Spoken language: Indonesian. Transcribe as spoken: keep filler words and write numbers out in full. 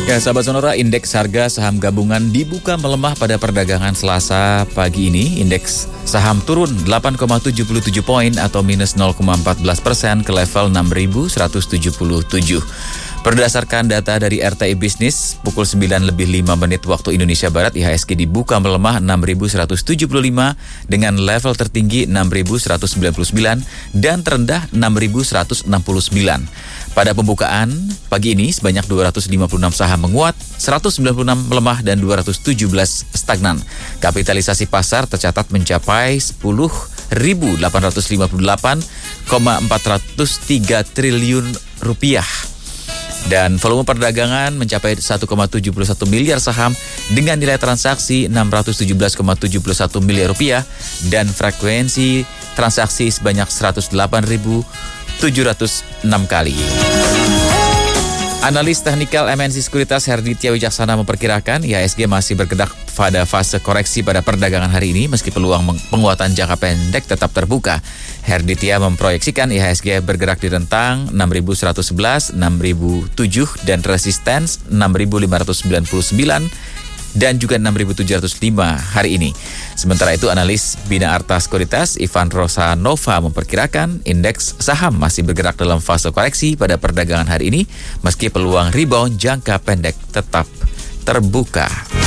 Ya, sahabat Sonora, indeks harga saham gabungan dibuka melemah pada perdagangan Selasa pagi ini. Indeks saham turun delapan koma tujuh tujuh poin atau minus nol koma empat belas persen ke level enam ribu seratus tujuh puluh tujuh. Berdasarkan data dari R T I Bisnis, pukul sembilan lebih lima menit waktu Indonesia Barat, I H S G dibuka melemah enam ribu seratus tujuh puluh lima dengan level tertinggi enam ribu seratus sembilan puluh sembilan dan terendah enam ribu seratus enam puluh sembilan. Pada pembukaan pagi ini sebanyak dua ratus lima puluh enam saham menguat, seratus sembilan puluh enam melemah dan dua ratus tujuh belas stagnan. Kapitalisasi pasar tercatat mencapai sepuluh ribu delapan ratus lima puluh delapan koma empat nol tiga triliun rupiah. Dan volume perdagangan mencapai satu koma tujuh satu miliar saham dengan nilai transaksi enam ratus tujuh belas koma tujuh satu miliar rupiah dan frekuensi transaksi sebanyak seratus delapan ribu tujuh ratus enam kali. Analis teknikal M N C Sekuritas Herditya Wijaksana memperkirakan I H S G masih bergerak pada fase koreksi pada perdagangan hari ini meski peluang penguatan jangka pendek tetap terbuka. Herditya memproyeksikan I H S G bergerak di rentang enam ribu seratus sebelas, enam ribu tujuh dan resistance enam ribu lima ratus sembilan puluh sembilan dan juga enam ribu tujuh ratus lima hari ini. Sementara itu, analis Bina Arta Sekuritas Ivan Rosanova memperkirakan indeks saham masih bergerak dalam fase koreksi pada perdagangan hari ini meski peluang rebound jangka pendek tetap terbuka.